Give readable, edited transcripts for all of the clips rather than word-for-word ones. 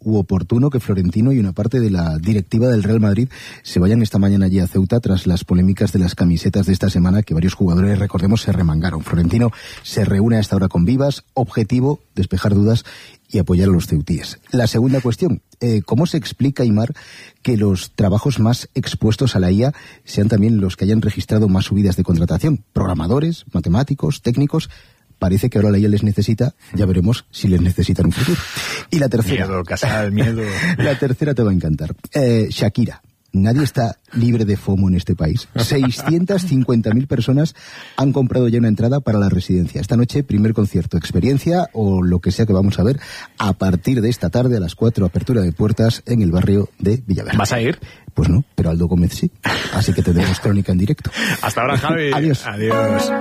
u oportuno que Florentino y una parte de la directiva del Real Madrid se vayan esta mañana allí a Ceuta tras las polémicas de las camisetas de esta semana que varios jugadores, recordemos, se remangaron. Florentino se reúne a esta hora con Vivas, objetivo, despejar dudas y apoyar a los ceutíes. La segunda cuestión, ¿cómo se explica, Aimar, que los trabajos más expuestos a la IA sean también los que hayan registrado más subidas de contratación? Programadores, matemáticos, técnicos. Parece que ahora la IA les necesita, ya veremos si les necesita en un futuro. Y la tercera... Miedo, Casal, miedo. La tercera te va a encantar. Shakira. Nadie está libre de FOMO en este país. 650.000 personas han comprado ya una entrada para la residencia. Esta noche, primer concierto, experiencia o lo que sea que vamos a ver a partir de esta tarde a las 4, apertura de puertas en el barrio de Villaverde. ¿Vas a ir? Pues no, pero Aldo Gómez sí. Así que tendremos crónica en directo. Hasta ahora, Javi. Adiós. Adiós.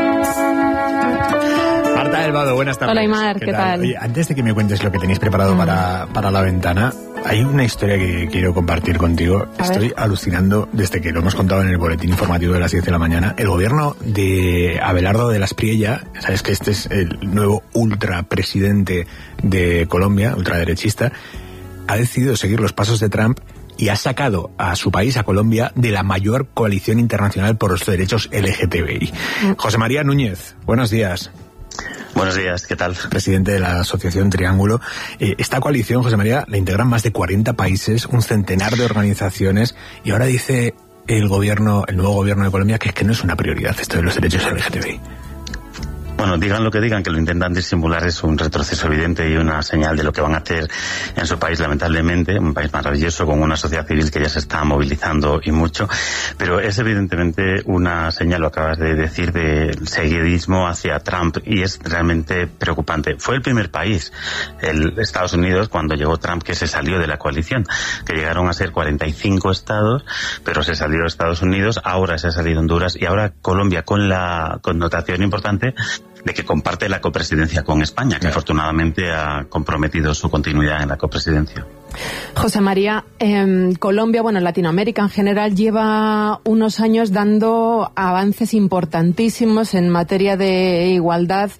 Marta del Vado, buenas tardes. Hola, Aimar, ¿qué tal? Oye, antes de que me cuentes lo que tenéis preparado para la ventana, hay una historia que quiero compartir contigo. Estoy alucinando desde que lo hemos contado en el boletín informativo de las 10 de la mañana. El gobierno de Abelardo de la Espriella, sabes que este es el nuevo ultrapresidente de Colombia, ultraderechista, ha decidido seguir los pasos de Trump y ha sacado a su país, a Colombia, de la mayor coalición internacional por los derechos LGTBI. José María Núñez, buenos días. Buenos días, ¿qué tal? Presidente de la Asociación Triángulo. Esta coalición, José María, la integran más de 40 países, un centenar de organizaciones, y ahora dice el nuevo gobierno de Colombia que es que no es una prioridad esto de los derechos LGTBI. Bueno, digan lo que digan, que lo intentan disimular, es un retroceso evidente y una señal de lo que van a hacer en su país, lamentablemente, un país maravilloso con una sociedad civil que ya se está movilizando y mucho, pero es evidentemente una señal, lo acabas de decir, de seguidismo hacia Trump, y es realmente preocupante. Fue el primer país, Estados Unidos, cuando llegó Trump, que se salió de la coalición, que llegaron a ser 45 estados, pero se salió Estados Unidos, ahora se ha salido Honduras y ahora Colombia, con la connotación importante de que comparte la copresidencia con España, que afortunadamente ha comprometido su continuidad en la copresidencia. José María, Colombia, bueno, Latinoamérica en general, lleva unos años dando avances importantísimos en materia de igualdad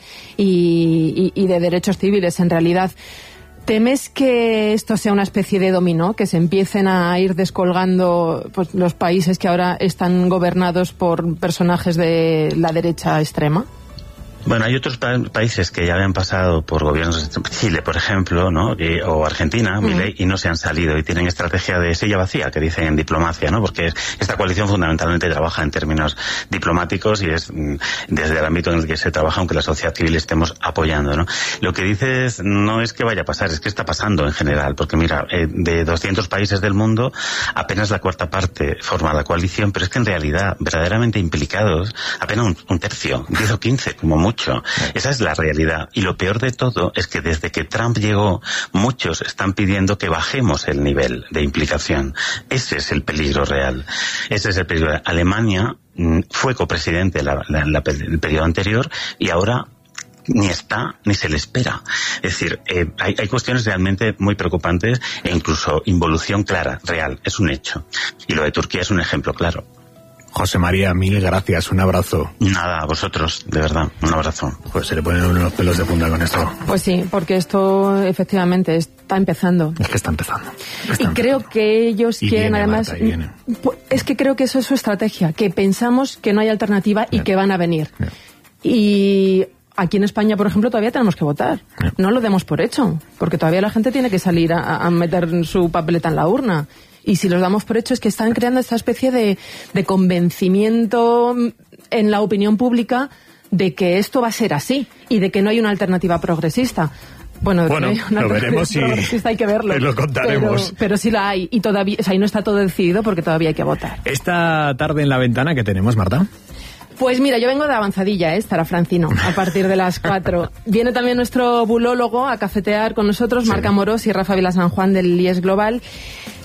y de derechos civiles, en realidad. ¿Temes que esto sea una especie de dominó, que se empiecen a ir descolgando pues, los países que ahora están gobernados por personajes de la derecha extrema? Bueno, hay otros países que ya habían pasado por gobiernos, Chile, por ejemplo, ¿no? O Argentina, Milei, y no se han salido y tienen estrategia de silla vacía, que dicen en diplomacia, ¿no? Porque esta coalición fundamentalmente trabaja en términos diplomáticos y es desde el ámbito en el que se trabaja, aunque la sociedad civil estemos apoyando, ¿no? Lo que dices no es que vaya a pasar, es que está pasando en general, porque mira, de 200 países del mundo, apenas la cuarta parte forma la coalición, pero es que en realidad, verdaderamente implicados, apenas un tercio, 10 o 15, como mucho. Esa es la realidad. Y lo peor de todo es que desde que Trump llegó, muchos están pidiendo que bajemos el nivel de implicación. Ese es el peligro real. Ese es el peligro. Alemania fue copresidente el periodo anterior y ahora ni está ni se le espera. Es decir, hay cuestiones realmente muy preocupantes e incluso involución clara, real. Es un hecho. Y lo de Turquía es un ejemplo claro. José María, mil gracias, un abrazo. Nada, a vosotros, de verdad, un abrazo. Pues se le ponen unos pelos de punta con esto. Pues sí, porque esto efectivamente está empezando. Es que está empezando. Creo que ellos quieren, viene, además... Marta, viene. Es que creo que eso es su estrategia, que pensamos que no hay alternativa y que van a venir. Y aquí en España, por ejemplo, todavía tenemos que votar. No lo demos por hecho, porque todavía la gente tiene que salir a meter su papeleta en la urna. Y si los damos por hecho es que están creando esta especie de convencimiento en la opinión pública de que esto va a ser así y de que no hay una alternativa progresista. Bueno, lo veremos si hay que verlo. Lo contaremos. Pero sí la hay y todavía, o sea, ahí no está todo decidido porque todavía hay que votar. Esta tarde en la ventana, ¿qué tenemos, Marta? Pues mira, yo vengo de avanzadilla, estará Francino, a partir de las 4. Viene también nuestro bulólogo a cafetear con nosotros, Marc Amorós y Rafa Vila San Juan del IES Global.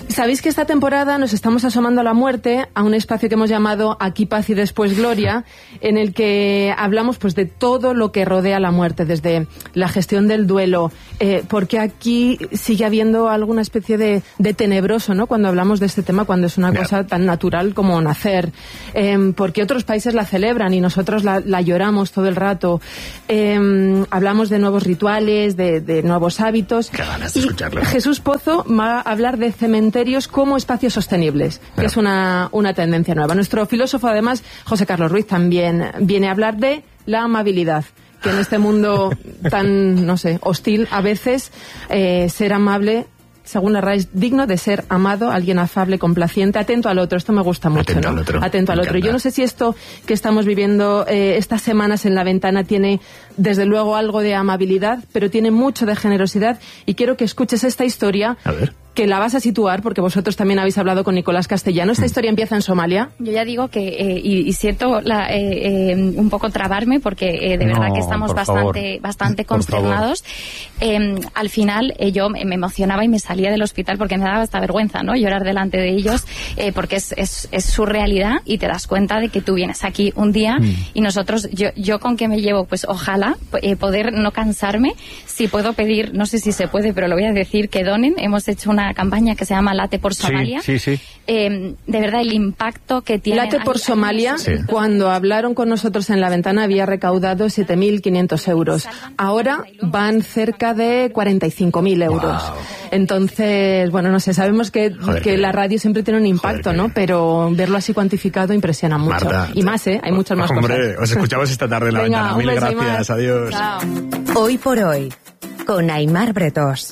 Sabéis que esta temporada nos estamos asomando a la muerte, a un espacio que hemos llamado Aquí paz y después gloria, en el que hablamos pues de todo lo que rodea la muerte, desde la gestión del duelo, porque aquí sigue habiendo alguna especie de tenebroso, ¿no?, cuando hablamos de este tema, cuando es una cosa tan natural como nacer, porque otros países la celebran y nosotros la lloramos todo el rato. Hablamos de nuevos rituales, de nuevos hábitos. Qué ganas de escucharlo. Jesús Pozo va a hablar de cementerios como espacios sostenibles, que es una tendencia nueva. Nuestro filósofo, además, José Carlos Ruiz, también viene a hablar de la amabilidad, que en este mundo tan, no sé, hostil, a veces ser amable, según la RAE, es digno de ser amado, alguien afable, complaciente, atento al otro. Esto me gusta mucho, atento, ¿no? Al otro. Atento al otro. Yo no sé si esto que estamos viviendo estas semanas en La Ventana tiene, desde luego, algo de amabilidad, pero tiene mucho de generosidad, y quiero que escuches esta historia. A ver. Que la vas a situar, porque vosotros también habéis hablado con Nicolás Castellano. Esta historia empieza en Somalia. Yo ya digo que, y siento un poco trabarme, porque de verdad que estamos bastante consternados. Al final yo me emocionaba y me salía del hospital porque me daba hasta vergüenza, ¿no?, llorar delante de ellos, porque es su realidad, y te das cuenta de que tú vienes aquí un día y nosotros, yo con qué me llevo, pues ojalá poder no cansarme. Si puedo pedir, no sé si se puede, pero lo voy a decir, que donen. Hemos hecho una campaña que se llama Late por Somalia. Sí. De verdad, el impacto que tiene. Late por Somalia, cuando hablaron con nosotros en La Ventana, había recaudado 7.500 euros. Ahora van cerca de 45.000 euros. Wow. Entonces, bueno, no sé, sabemos que la radio siempre tiene un impacto, ¿no? Pero verlo así cuantificado impresiona mucho. Marta, y más, hay muchas más cosas. Hombre, os escuchamos esta tarde en La Ventana. Mil gracias, adiós. Chao. Hoy por hoy, con Aimar Bretós.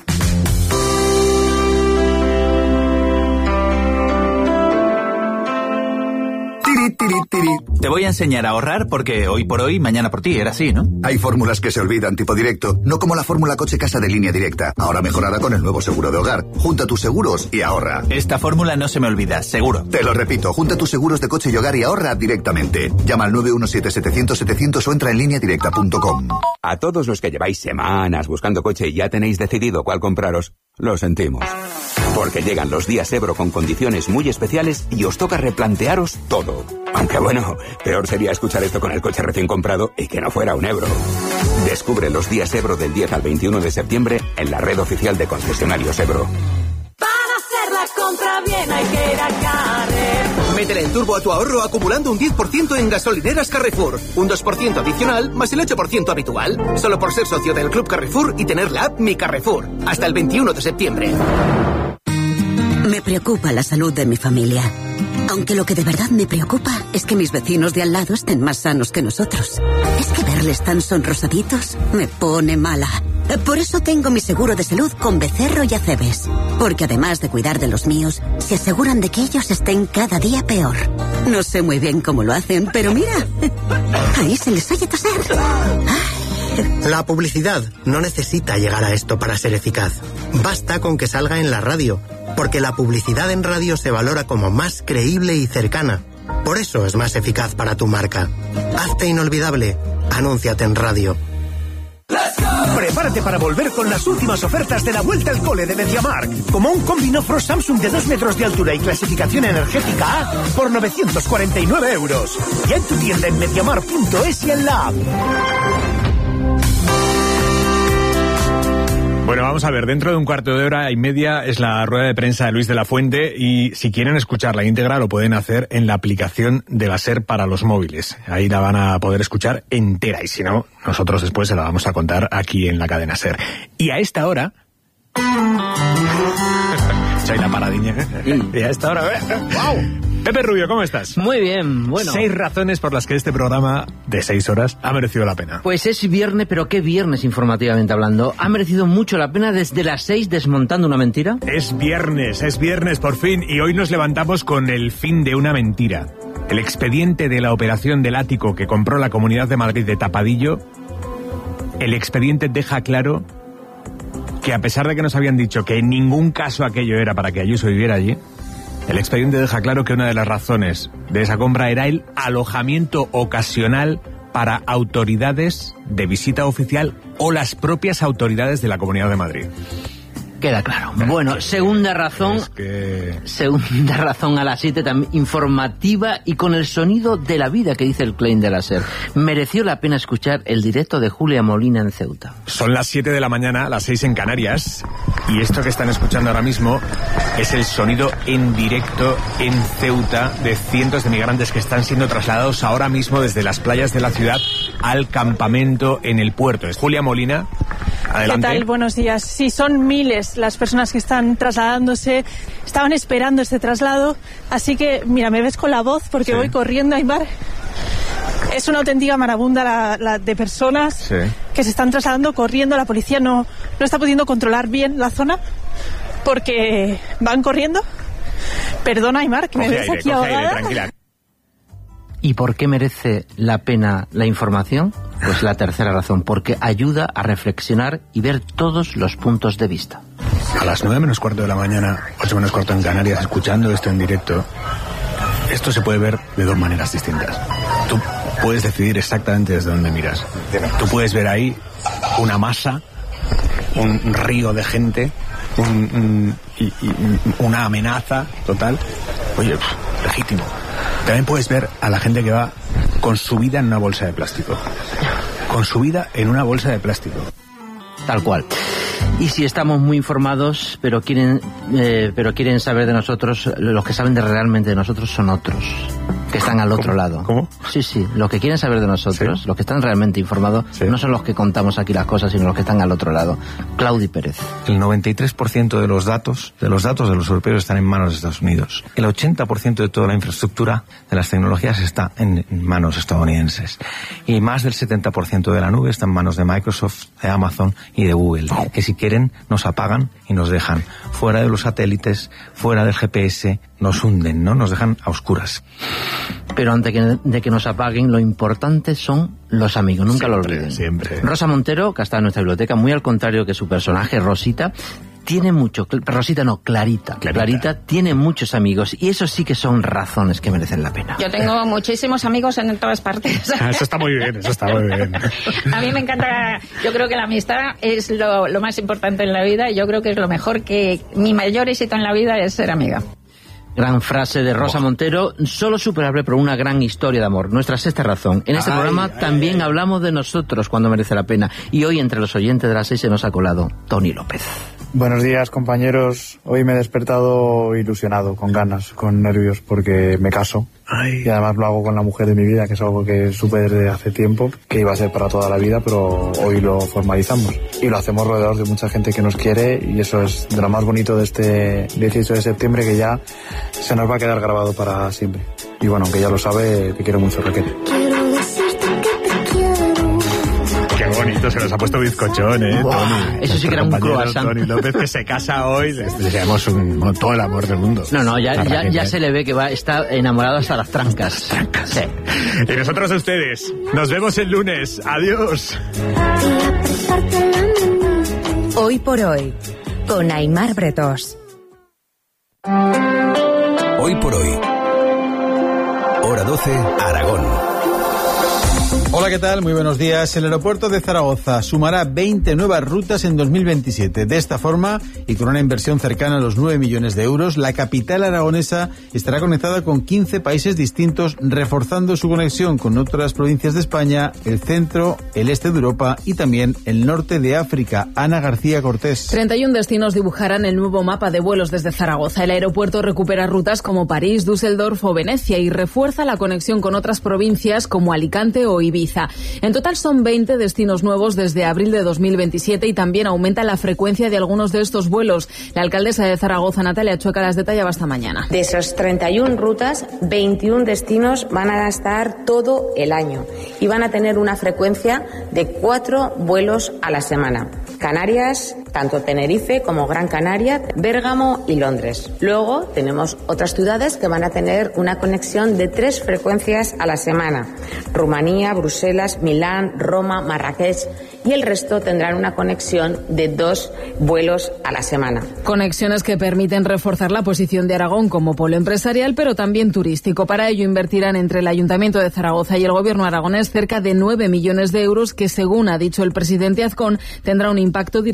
Te voy a enseñar a ahorrar porque hoy por hoy, mañana por ti, era así, ¿no? Hay fórmulas que se olvidan, tipo directo, no como la fórmula coche-casa de Línea Directa, ahora mejorada con el nuevo seguro de hogar. Junta tus seguros y ahorra. Esta fórmula no se me olvida, seguro. Te lo repito, junta tus seguros de coche y hogar y ahorra directamente. Llama al 917-700-700 o entra en lineadirecta.com. A todos los que lleváis semanas buscando coche y ya tenéis decidido cuál compraros, lo sentimos. Porque llegan los días Ebro con condiciones muy especiales y os toca replantearos todo. Aunque bueno, peor sería escuchar esto con el coche recién comprado y que no fuera un Ebro. Descubre los días Ebro del 10 al 21 de septiembre en la red oficial de concesionarios Ebro. Para hacer la compra bien hay que ir a Carrefour. Métele el turbo a tu ahorro acumulando un 10% en gasolineras Carrefour. Un 2% adicional más el 8% habitual. Solo por ser socio del Club Carrefour y tener la app Mi Carrefour. Hasta el 21 de septiembre. Me preocupa la salud de mi familia. Aunque lo que de verdad me preocupa es que mis vecinos de al lado estén más sanos que nosotros. Es que verles tan sonrosaditos me pone mala. Por eso tengo mi seguro de salud con Becerro y Acebes. Porque además de cuidar de los míos, se aseguran de que ellos estén cada día peor. No sé muy bien cómo lo hacen, pero mira, ahí se les oye toser. La publicidad no necesita llegar a esto para ser eficaz. Basta con que salga en la radio, porque la publicidad en radio se valora como más creíble y cercana. Por eso es más eficaz para tu marca. Hazte inolvidable. Anúnciate en radio. Prepárate para volver con las últimas ofertas de la vuelta al cole de MediaMarkt. Como un combi Nofro Samsung de 2 metros de altura y clasificación energética A por 949 euros. Ya en tu tienda en MediaMarkt.es y en la app. Bueno, vamos a ver, dentro de un cuarto de hora y media es la rueda de prensa de Luis de la Fuente y si quieren escuchar la íntegra lo pueden hacer en la aplicación de la SER para los móviles. Ahí la van a poder escuchar entera y si no, nosotros después se la vamos a contar aquí en la cadena SER. Y a esta hora... Soy la paradiña. Y a esta hora... ¡Wow! Pepe Rubio, ¿cómo estás? Muy bien, bueno. 6 razones por las que este programa de 6 horas ha merecido la pena. Pues es viernes, pero qué viernes informativamente hablando. ¿Ha merecido mucho la pena desde las 6 desmontando una mentira? Es viernes por fin, y hoy nos levantamos con el fin de una mentira. El expediente de la operación del ático que compró la Comunidad de Madrid de tapadillo, el expediente deja claro que a pesar de que nos habían dicho que en ningún caso aquello era para que Ayuso viviera allí, el expediente deja claro que una de las razones de esa compra era el alojamiento ocasional para autoridades de visita oficial o las propias autoridades de la Comunidad de Madrid. Queda claro. Bueno, segunda razón a las 7, también informativa y con el sonido de la vida que dice el claim de la SER. Mereció la pena escuchar el directo de Julia Molina en Ceuta. Son las 7 de la mañana, las 6 en Canarias, y esto que están escuchando ahora mismo es el sonido en directo en Ceuta de cientos de migrantes que están siendo trasladados ahora mismo desde las playas de la ciudad al campamento en el puerto. Es Julia Molina. Adelante. ¿Qué tal? Buenos días. Sí, son miles las personas que están trasladándose, estaban esperando este traslado, así que, mira, me ves con la voz porque voy corriendo, Aymar. Es una auténtica marabunda la de personas que se están trasladando corriendo. La policía no está pudiendo controlar bien la zona porque van corriendo. Perdona, Aymar, que me ves aquí ahogada. Tranquila. ¿Y por qué merece la pena la información? Pues la tercera razón, porque ayuda a reflexionar y ver todos los puntos de vista. A las 9 menos cuarto de la mañana, 8 menos cuarto en Canarias, escuchando esto en directo, esto se puede ver de dos maneras distintas. Tú puedes decidir exactamente desde dónde miras. Tú puedes ver ahí una masa, un río de gente, una amenaza total. Oye, legítimo. También puedes ver a la gente que va con su vida en una bolsa de plástico. Con su vida en una bolsa de plástico. Tal cual. Y si estamos muy informados, pero quieren saber de nosotros, los que saben realmente de nosotros son otros, que están al otro lado. ¿Cómo? Sí, los que quieren saber de nosotros, los que están realmente informados, no son los que contamos aquí las cosas, sino los que están al otro lado. Claudi Pérez. El 93% de los datos de los europeos están en manos de Estados Unidos. El 80% de toda la infraestructura de las tecnologías está en manos estadounidenses. Y más del 70% de la nube está en manos de Microsoft, de Amazon y de Google, que si quieren nos apagan y nos dejan fuera de los satélites, fuera del GPS, nos hunden, ¿no? Nos dejan a oscuras. Pero antes de que nos apaguen, lo importante son los amigos, nunca lo olviden. Siempre. Rosa Montero, que está en nuestra biblioteca, muy al contrario que su personaje, Rosita, tiene mucho... Clarita. Clarita tiene muchos amigos, y eso sí que son razones que merecen la pena. Yo tengo muchísimos amigos en todas partes. Eso está muy bien. A mí me encanta, yo creo que la amistad es lo más importante en la vida, y yo creo que es lo mejor, que mi mayor éxito en la vida es ser amiga. Gran frase de Rosa Montero, solo superable por una gran historia de amor. Nuestra sexta razón. En este programa también hablamos de nosotros cuando merece la pena. Y hoy entre los oyentes de las 6 se nos ha colado Tony López. Buenos días, compañeros. Hoy me he despertado ilusionado, con ganas, con nervios, porque me caso. Y además lo hago con la mujer de mi vida, que es algo que supe desde hace tiempo, que iba a ser para toda la vida, pero hoy lo formalizamos. Y lo hacemos rodeados de mucha gente que nos quiere, y eso es de lo más bonito de este 18 de septiembre, que ya se nos va a quedar grabado para siempre. Y bueno, aunque ya lo sabe, te quiero mucho, Raquel. Qué bonito, se nos ha puesto bizcochón, Tony. Eso sí que era un croissant. Tony López, que se casa hoy, les deseamos todo el amor del mundo. No, ya se le ve que está enamorado hasta las trancas. Sí. Y nosotros a ustedes, nos vemos el lunes. Adiós. Hoy por hoy, con Aymar Bretós. Hoy por hoy. Hora 12, Aragón. Hola, ¿qué tal? Muy buenos días. El aeropuerto de Zaragoza sumará 20 nuevas rutas en 2027. De esta forma, y con una inversión cercana a los 9 millones de euros, la capital aragonesa estará conectada con 15 países distintos, reforzando su conexión con otras provincias de España, el centro, el este de Europa y también el norte de África. Ana García Cortés. 31 destinos dibujarán el nuevo mapa de vuelos desde Zaragoza. El aeropuerto recupera rutas como París, Düsseldorf o Venecia y refuerza la conexión con otras provincias como Alicante o Ibiza. En total son 20 destinos nuevos desde abril de 2027 y también aumenta la frecuencia de algunos de estos vuelos. La alcaldesa de Zaragoza, Natalia Chueca, las detallaba esta mañana. De esas 31 rutas, 21 destinos van a estar todo el año y van a tener una frecuencia de 4 vuelos a la semana. Canarias, tanto Tenerife como Gran Canaria, Bérgamo y Londres. Luego tenemos otras ciudades que van a tener una conexión de 3 frecuencias a la semana. Rumanía, Bruselas, Milán, Roma, Marrakech, y el resto tendrán una conexión de 2 vuelos a la semana. Conexiones que permiten reforzar la posición de Aragón como polo empresarial, pero también turístico. Para ello invertirán entre el Ayuntamiento de Zaragoza y el Gobierno aragonés cerca de 9 millones de euros que, según ha dicho el presidente Azcón, tendrá un impacto directo en el turismo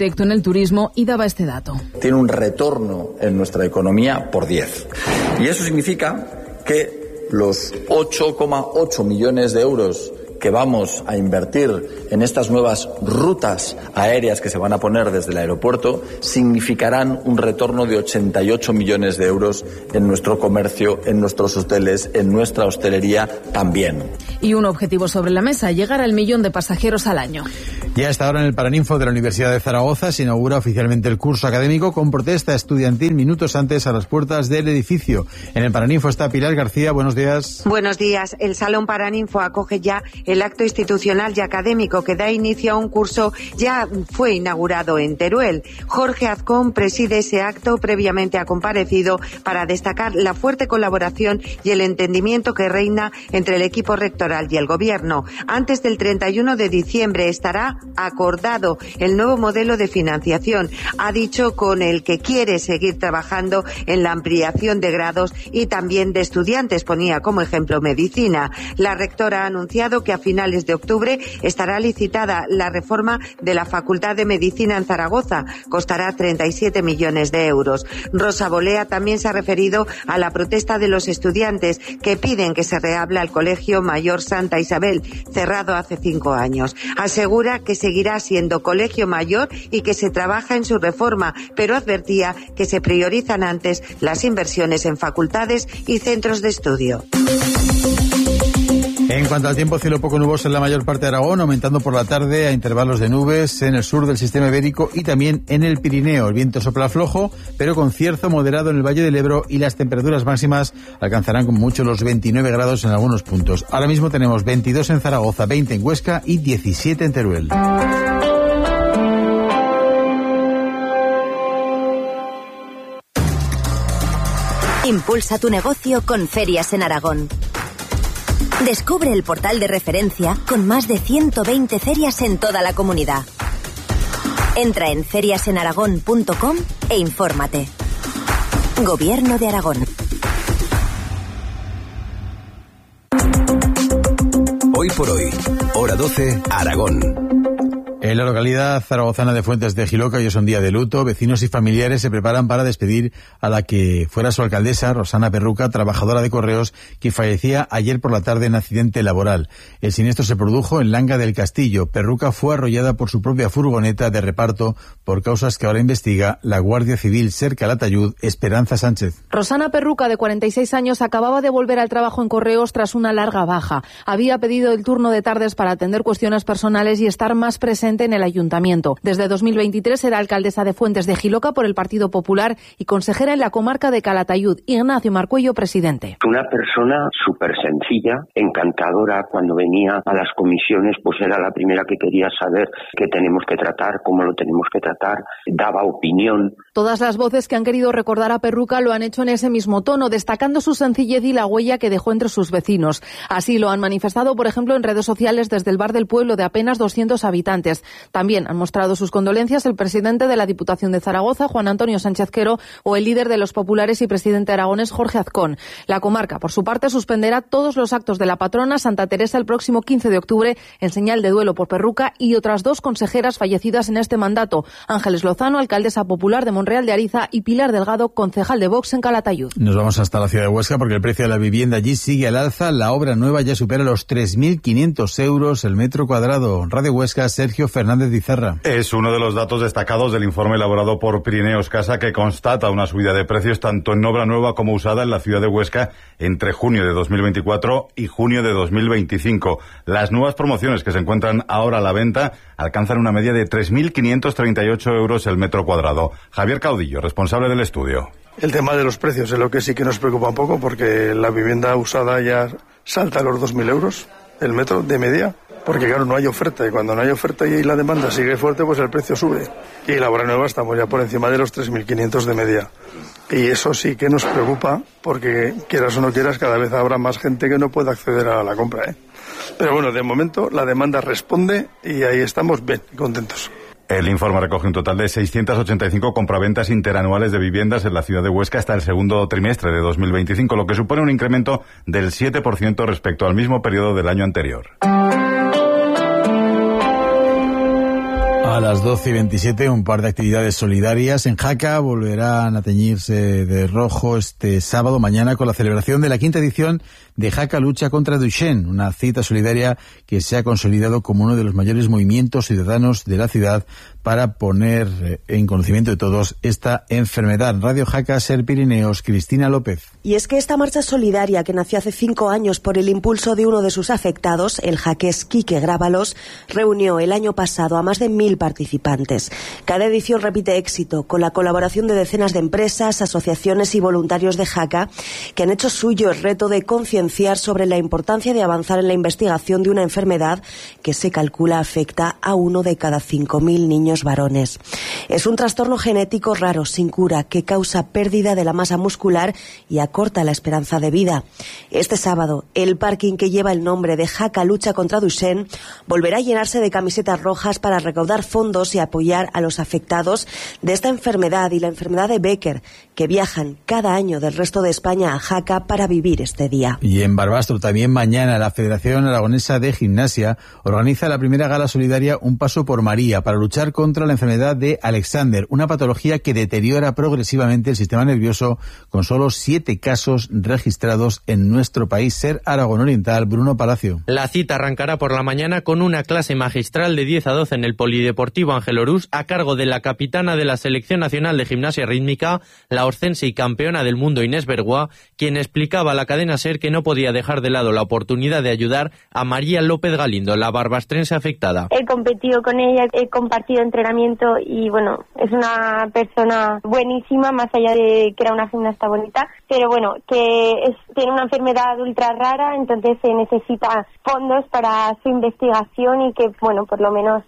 turismo y daba este dato. Tiene un retorno en nuestra economía por 10. Y eso significa que los 8,8 millones de euros que vamos a invertir en estas nuevas rutas aéreas que se van a poner desde el aeropuerto significarán un retorno de 88 millones de euros en nuestro comercio, en nuestros hoteles, en nuestra hostelería también. Y un objetivo sobre la mesa, llegar al 1.000.000 de pasajeros al año. Ya hasta ahora en el Paraninfo de la Universidad de Zaragoza se inaugura oficialmente el curso académico con protesta estudiantil minutos antes a las puertas del edificio. En el Paraninfo está Pilar García, buenos días. Buenos días. El Salón Paraninfo acoge ya el acto institucional y académico que da inicio a un curso ya fue inaugurado en Teruel. Jorge Azcón preside ese acto, previamente ha comparecido para destacar la fuerte colaboración y el entendimiento que reina entre el equipo rectoral y el Gobierno. Antes del 31 de diciembre estará acordado el nuevo modelo de financiación, ha dicho, con el que quiere seguir trabajando en la ampliación de grados y también de estudiantes, ponía como ejemplo medicina. La rectora ha anunciado que a finales de octubre estará licitada la reforma de la Facultad de Medicina en Zaragoza, costará 37 millones de euros. Rosa Bolea también se ha referido a la protesta de los estudiantes que piden que se reabra el Colegio Mayor Santa Isabel, cerrado hace 5 años. Asegura que seguirá siendo colegio mayor y que se trabaja en su reforma, pero advertía que se priorizan antes las inversiones en facultades y centros de estudio. En cuanto al tiempo, cielo poco nuboso en la mayor parte de Aragón, aumentando por la tarde a intervalos de nubes en el sur del sistema ibérico y también en el Pirineo. El viento sopla flojo, pero con cierzo moderado en el Valle del Ebro, y las temperaturas máximas alcanzarán como mucho los 29 grados en algunos puntos. Ahora mismo tenemos 22 en Zaragoza, 20 en Huesca y 17 en Teruel. Impulsa tu negocio con Ferias en Aragón. Descubre el portal de referencia con más de 120 ferias en toda la comunidad. Entra en feriasenaragón.com e infórmate. Gobierno de Aragón. Hoy por hoy, hora 12, Aragón. En la localidad zaragozana de Fuentes de Giloca hoy es un día de luto. Vecinos y familiares se preparan para despedir a la que fuera su alcaldesa, Rosana Perruca, trabajadora de correos, que fallecía ayer por la tarde en accidente laboral. El siniestro se produjo en Langa del Castillo. Perruca fue arrollada por su propia furgoneta de reparto por causas que ahora investiga la Guardia Civil. Ser Calatayud, Esperanza Sánchez. Rosana Perruca, de 46 años, acababa de volver al trabajo en correos tras una larga baja. Había pedido el turno de tardes para atender cuestiones personales y estar más presente en el ayuntamiento. Desde 2023 era alcaldesa de Fuentes de Giloca por el Partido Popular y consejera en la comarca de Calatayud. Ignacio Marcuello, presidente. Una persona súper sencilla, encantadora. Cuando venía a las comisiones, pues era la primera que quería saber qué tenemos que tratar, cómo lo tenemos que tratar, daba opinión. Todas las voces que han querido recordar a Perruca lo han hecho en ese mismo tono, destacando su sencillez y la huella que dejó entre sus vecinos. Así lo han manifestado, por ejemplo, en redes sociales desde el bar del pueblo de apenas 200 habitantes. También han mostrado sus condolencias el presidente de la Diputación de Zaragoza, Juan Antonio Sánchez Quero, o el líder de los populares y presidente aragonés, Jorge Azcón. La comarca, por su parte, suspenderá todos los actos de la patrona Santa Teresa el próximo 15 de octubre en señal de duelo por Perruca y otras 2 consejeras fallecidas en este mandato: Ángeles Lozano, alcaldesa popular de Monreal de Ariza, y Pilar Delgado, concejal de Vox en Calatayud. Nos vamos hasta la ciudad de Huesca porque el precio de la vivienda allí sigue al alza. La obra nueva ya supera los 3.500 euros el metro cuadrado. Radio Huesca, Sergio Fernández Dizarra. Es uno de los datos destacados del informe elaborado por Pirineos Casa, que constata una subida de precios tanto en obra nueva como usada en la ciudad de Huesca entre junio de 2024 y junio de 2025. Las nuevas promociones que se encuentran ahora a la venta alcanzan una media de 3.538 euros el metro cuadrado. Javier Caudillo, responsable del estudio. El tema de los precios es lo que sí que nos preocupa un poco, porque la vivienda usada ya salta a los 2.000 euros el metro de media. Porque claro, no hay oferta, y cuando no hay oferta y la demanda sigue fuerte, pues el precio sube. Y la obra nueva estamos ya por encima de los 3.500 de media. Y eso sí que nos preocupa, porque quieras o no quieras, cada vez habrá más gente que no pueda acceder a la compra, ¿eh? Pero bueno, de momento la demanda responde y ahí estamos bien, contentos. El informe recoge un total de 685 compraventas interanuales de viviendas en la ciudad de Huesca hasta el segundo trimestre de 2025, lo que supone un incremento del 7% respecto al mismo periodo del año anterior. A las 12:27, un par de actividades solidarias. En Jaca volverán a teñirse de rojo este sábado, mañana, con la celebración de la 5ª edición de Jaca Lucha contra Duchenne, una cita solidaria que se ha consolidado como uno de los mayores movimientos ciudadanos de la ciudad para poner en conocimiento de todos esta enfermedad. Radio Jaca, Ser Pirineos, Cristina López. Y es que esta marcha solidaria, que nació hace 5 años por el impulso de uno de sus afectados, el jaqués Quique Grábalos, reunió el año pasado a más de 1.000 participantes. Cada edición repite éxito, con la colaboración de decenas de empresas, asociaciones y voluntarios de Jaca, que han hecho suyo el reto de concienciar sobre la importancia de avanzar en la investigación de una enfermedad que se calcula afecta a 1 de cada 5.000 niños varones. Es un trastorno genético raro, sin cura, que causa pérdida de la masa muscular y acorta la esperanza de vida. Este sábado, el parking que lleva el nombre de Jaca Lucha contra Duchenne volverá a llenarse de camisetas rojas para recaudar fondos y apoyar a los afectados de esta enfermedad y la enfermedad de Becker, que viajan cada año del resto de España a Jaca para vivir este día. Y en Barbastro, también mañana, la Federación Aragonesa de Gimnasia organiza la primera gala solidaria Un Paso por María para luchar contra la enfermedad de Alexander, una patología que deteriora progresivamente el sistema nervioso, con solo 7 casos registrados en nuestro país. Ser Aragón Oriental, Bruno Palacio. La cita arrancará por la mañana con una clase magistral de 10 a 12 en el Polideportivo Ángel Orús, a cargo de la capitana de la Selección Nacional de Gimnasia Rítmica, la orcense y campeona del mundo Inés Bergua, quien explicaba a la cadena SER que no podía dejar de lado la oportunidad de ayudar a María López Galindo, la barbastrense afectada. He competido con ella, he compartido entrenamiento y bueno, es una persona buenísima, más allá de que era una gimnasta bonita, pero bueno, tiene una enfermedad ultra rara, entonces se necesita fondos para su investigación y que, bueno, por lo menos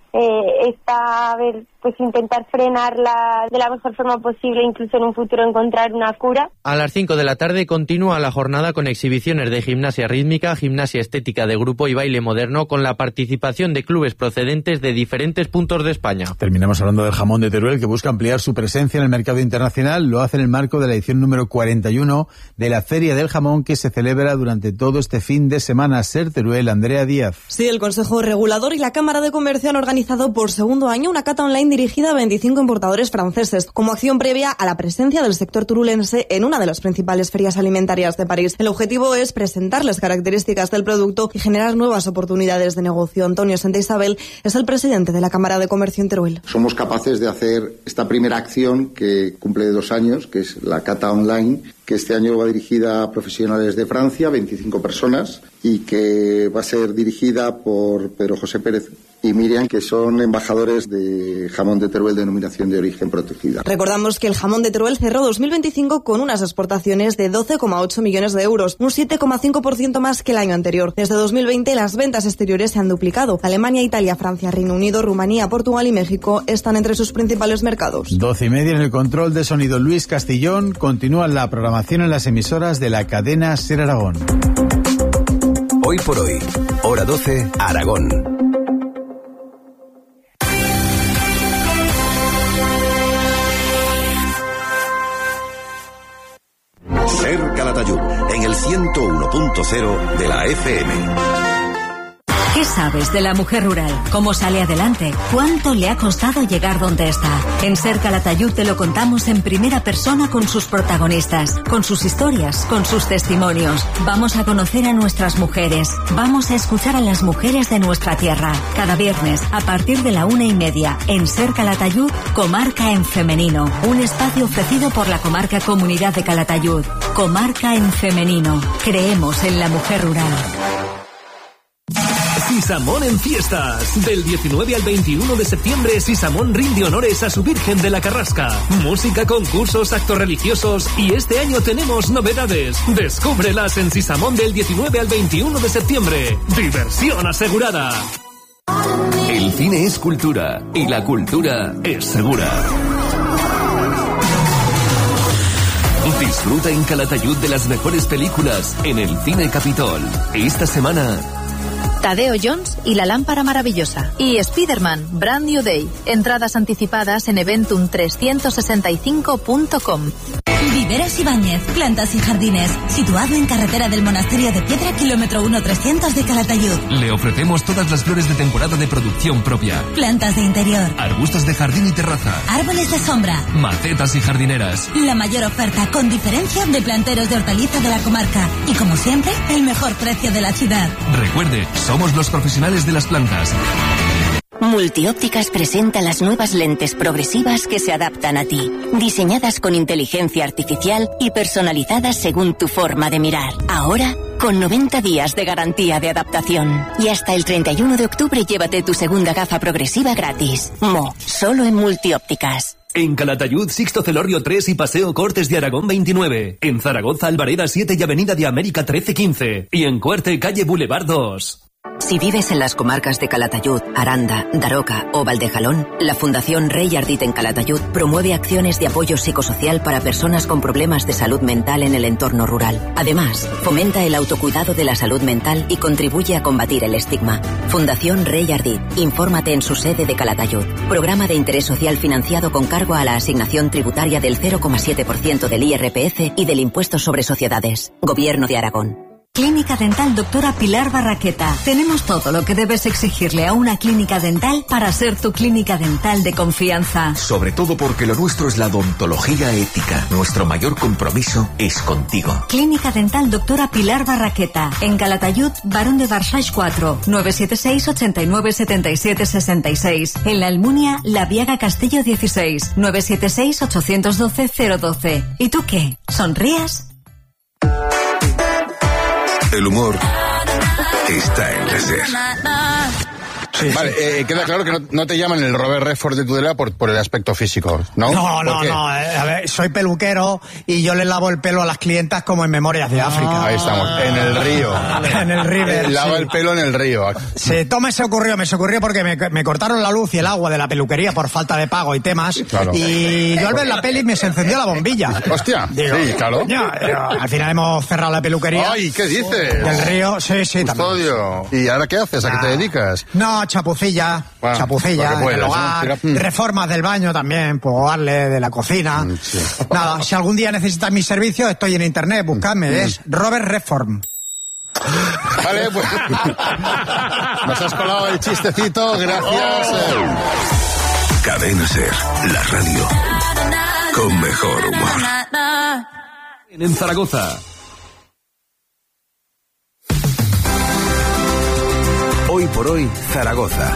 intentar frenarla de la mejor forma posible, incluso en un futuro encontrar una cura. A las 5 de la tarde continúa la jornada con exhibiciones de gimnasia rítmica, gimnasia estética de grupo y baile moderno, con la participación de clubes procedentes de diferentes puntos de España. Terminamos hablando del jamón de Teruel, que busca ampliar su presencia en el mercado internacional. Lo hace en el marco de la edición número 41 de la Feria del Jamón, que se celebra durante todo este fin de semana. Ser Teruel, Andrea Díaz. Sí, el Consejo Regulador y la Cámara de Comercio han organizado por segundo año una cata online dirigida a 25 importadores franceses, como acción previa a la presencia del sector turulense en una de las principales ferias alimentarias de París. El objetivo es presentar las características del producto y generar nuevas oportunidades de negocio. Antonio Santa Isabel es el presidente de la Cámara de Comercio en Teruel. Somos capaces de hacer esta primera acción que cumple 2 años, que es la cata online, que este año va dirigida a profesionales de Francia, 25 personas, y que va a ser dirigida por Pedro José Pérez y Miriam, que son embajadores de jamón de Teruel, denominación de origen protegida. Recordamos que el jamón de Teruel cerró 2025 con unas exportaciones de 12,8 millones de euros, un 7,5% más que el año anterior. Desde 2020 las ventas exteriores se han duplicado. Alemania, Italia, Francia, Reino Unido, Rumanía, Portugal y México están entre sus principales mercados. 12:30 en el control de sonido Luis Castillón. Continúa la programación en las emisoras de la cadena Ser Aragón. Hoy por hoy, hora 12, Aragón. Ser Calatayud, en el 101.0 de la FM. ¿Qué sabes de la mujer rural? ¿Cómo sale adelante? ¿Cuánto le ha costado llegar donde está? En Ser Calatayud te lo contamos en primera persona con sus protagonistas, con sus historias, con sus testimonios. Vamos a conocer a nuestras mujeres. Vamos a escuchar a las mujeres de nuestra tierra. Cada viernes, a partir de la 1:30, en Ser Calatayud, Comarca en Femenino. Un espacio ofrecido por la Comarca Comunidad de Calatayud. Comarca en Femenino. Creemos en la mujer rural. Sisamón en fiestas. Del 19 al 21 de septiembre, Sisamón rinde honores a su Virgen de la Carrasca. Música, concursos, actos religiosos y este año tenemos novedades. Descúbrelas en Sisamón del 19 al 21 de septiembre. Diversión asegurada. El cine es cultura y la cultura es segura. Disfruta en Calatayud de las mejores películas en el Cine Capitol. Esta semana, Tadeo Jones y la lámpara maravillosa. Y Spider-Man, Brand New Day. Entradas anticipadas en eventum365.com. Viveros Ibáñez, plantas y jardines, situado en carretera del Monasterio de Piedra, kilómetro 1-300 de Calatayud. Le ofrecemos todas las flores de temporada de producción propia. Plantas de interior, Arbustos de jardín y terraza. árboles de sombra, Macetas y jardineras. la mayor oferta con diferencia de planteros de hortaliza de la comarca. Y como siempre, el mejor precio de la ciudad. Recuerde, somos los profesionales de las plantas. Multiópticas presenta las nuevas lentes progresivas que se adaptan a ti, diseñadas con inteligencia artificial y personalizadas según tu forma de mirar. Ahora, con 90 días de garantía de adaptación. Y hasta el 31 de octubre llévate tu segunda gafa progresiva gratis. Solo en Multiópticas. En Calatayud, Sixto Celorrio 3 y Paseo Cortes de Aragón 29. En Zaragoza, Albareda 7 y Avenida de América 13-15. Y en Cuerte, calle Boulevard 2. Si vives en las comarcas de Calatayud, Aranda, Daroca o Valdejalón, la Fundación Rey Ardit en Calatayud promueve acciones de apoyo psicosocial para personas con problemas de salud mental en el entorno rural. Además, fomenta el autocuidado de la salud mental y contribuye a combatir el estigma. Fundación Rey Ardit. Infórmate en su sede de Calatayud. Programa de interés social financiado con cargo a la asignación tributaria del 0,7% del IRPF y del impuesto sobre sociedades. Gobierno de Aragón. Clínica Dental Doctora Pilar Barraqueta. Tenemos todo lo que debes exigirle a una clínica dental para ser tu clínica dental de confianza. Sobre todo porque lo nuestro es la odontología ética. Nuestro mayor compromiso es contigo. Clínica Dental Doctora Pilar Barraqueta. En Calatayud, Barón de Barsach 4, 976 89 77 66. En La Almunia, La Viaga Castillo 16, 976 812 012. ¿Y tú qué? ¿Sonrías? El humor está en la SER. Sí, vale, queda claro que no te llaman el Robert Redford de Tudela por el aspecto físico, ¿no? No, a ver, soy peluquero y yo le lavo el pelo a las clientas como en Memorias de África. Ahí estamos, en el río. En el River. Lava el pelo en el río. Sí, todo me se ocurrió porque me cortaron la luz y el agua de la peluquería por falta de pago y temas. Claro. Y yo al ver la peli me se encendió la bombilla. Hostia, digo, sí, claro. Al final hemos cerrado la peluquería. Ay, ¿qué dices? Del río, sí, Custodio. ¿Y ahora qué haces? ¿A qué te dedicas? No, chapucilla en el hogar, reformas del baño también, puedo darle de la cocina. Sí. Nada, si algún día necesitas mis servicios, estoy en internet, buscadme, es Robert Redford. Vale, pues nos has colado el chistecito, gracias. Cadena SER, la radio con mejor humor. En Zaragoza. Hoy por hoy, Zaragoza.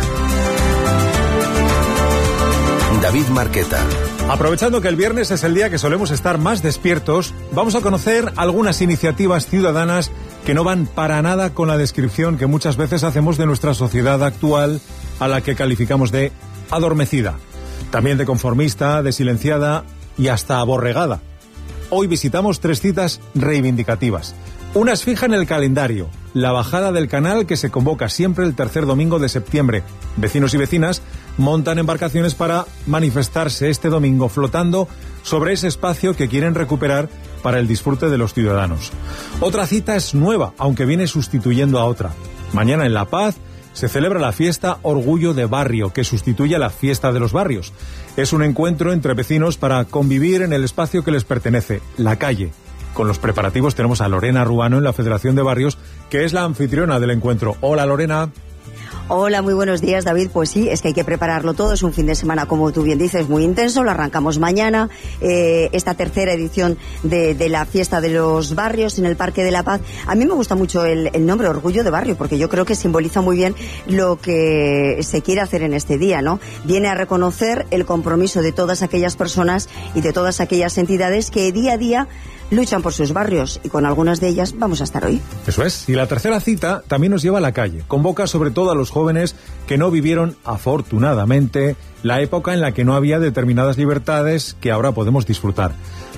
David Marqueta. Aprovechando que el viernes es el día que solemos estar más despiertos, vamos a conocer algunas iniciativas ciudadanas que no van para nada con la descripción que muchas veces hacemos de nuestra sociedad actual, a la que calificamos de adormecida, también de conformista, de silenciada y hasta aborregada. Hoy visitamos 3 citas reivindicativas. Una es fija en el calendario, la bajada del canal que se convoca siempre el tercer domingo de septiembre. Vecinos y vecinas montan embarcaciones para manifestarse este domingo flotando sobre ese espacio que quieren recuperar para el disfrute de los ciudadanos. Otra cita es nueva, aunque viene sustituyendo a otra. Mañana en La Paz se celebra la fiesta Orgullo de Barrio, que sustituye a la Fiesta de los Barrios. Es un encuentro entre vecinos para convivir en el espacio que les pertenece, la calle. Con los preparativos tenemos a Lorena Ruano en la Federación de Barrios, que es la anfitriona del encuentro. Hola, Lorena. Hola, muy buenos días, David. Pues sí, es que hay que prepararlo todo. Es un fin de semana, como tú bien dices, muy intenso. Lo arrancamos mañana. Esta tercera edición de la Fiesta de los Barrios en el Parque de la Paz. A mí me gusta mucho el nombre Orgullo de Barrio, porque yo creo que simboliza muy bien lo que se quiere hacer en este día, ¿no? Viene a reconocer el compromiso de todas aquellas personas y de todas aquellas entidades que día a día luchan por sus barrios, y con algunas de ellas vamos a estar hoy. Eso es. Y la tercera cita también nos lleva a la calle. Convoca sobre todo a los jóvenes que no vivieron, afortunadamente, la época en la que no había determinadas libertades que ahora podemos disfrutar.